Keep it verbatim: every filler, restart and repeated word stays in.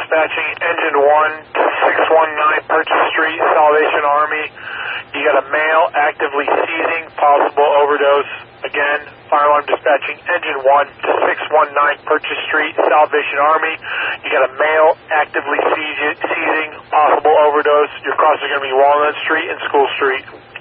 dispatching engine one to six one nine Purchase Street, Salvation Army. You got a male actively seizing, possible overdose. Again, fire alarm dispatching engine one to six one nine Purchase Street, Salvation Army. You got a male actively seizing, possible overdose. Your crossing is going to be Walnut Street and School Street.